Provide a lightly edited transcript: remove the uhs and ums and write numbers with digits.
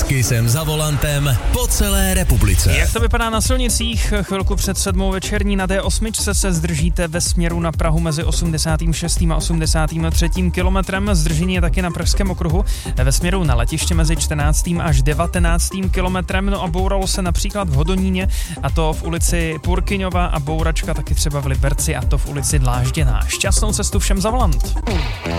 Kissem za volantem po celé republice. Jak to vypadá na silnicích? Chvilku před 7 večerní na D8 se zdržíte ve směru na Prahu mezi 86. a 83. kilometrem. Zdržení je taky na Pražském okruhu ve směru na letiště mezi 14. až 19. kilometrem. No a bouralo se například v Hodoníně, a to v ulici Purkyňova, a bouračka taky třeba v Liberci, a to v ulici Dlážděná. Šťastnou cestu všem za volant.